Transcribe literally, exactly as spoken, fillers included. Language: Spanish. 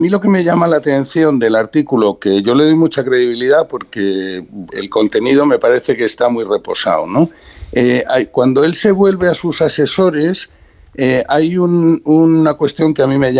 mí lo que me llama la atención del artículo, que yo le doy mucha credibilidad porque el contenido me parece que está muy reposado, ¿no? Eh, hay, cuando él se vuelve a sus asesores, eh, hay un, una cuestión que a mí me llama